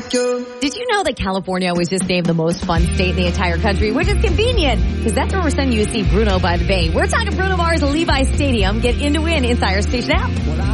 Did you know that California was just named the most fun state in the entire country, which is convenient because that's where we're sending you to see Bruno by the Bay. We're talking Bruno Mars at Levi's Stadium. Get in to win inside our station app.